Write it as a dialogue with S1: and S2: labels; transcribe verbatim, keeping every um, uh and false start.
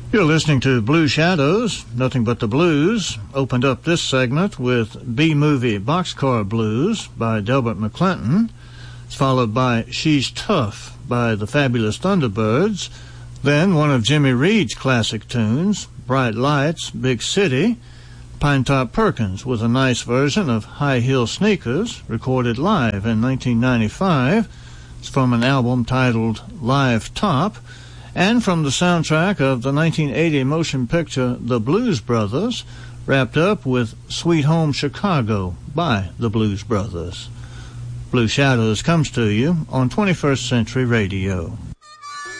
S1: You're listening to Blue Shadows, Nothing But the Blues. Opened up this segment with B-Movie Boxcar Blues by Delbert McClinton. It's followed by She's Tough by the Fabulous Thunderbirds. Then one of Jimmy Reed's classic tunes, Bright Lights, Big City. Pinetop Perkins with a nice version of High Heel Sneakers, recorded live in nineteen ninety-five. It's from an album titled Live Top. And from the soundtrack of the nineteen eighty motion picture The Blues Brothers, wrapped up with Sweet Home Chicago by the Blues Brothers. Blue Shadows comes to you on twenty-first Century Radio.